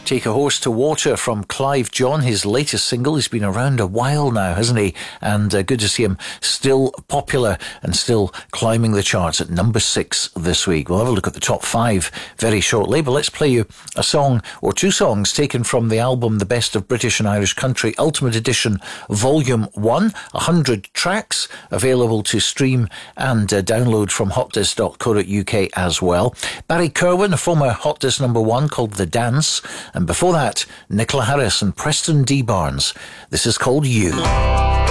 Take a Horse to Water from Clive John, his latest single. He's been around a while now, hasn't he? And good to see him still popular and still climbing the charts at number 6 this week. We'll have a look at the top 5 very shortly, but let's play you a song or 2 songs taken from the album The Best of British and Irish Country Ultimate Edition Volume 1. 100 tracks available to stream and download from hotdisc.co.uk as well. Barry Kerwin, a former Hot Disc number 1 called The Dance. And before that, Nicola Harris and Preston D. Barnes. This is called You.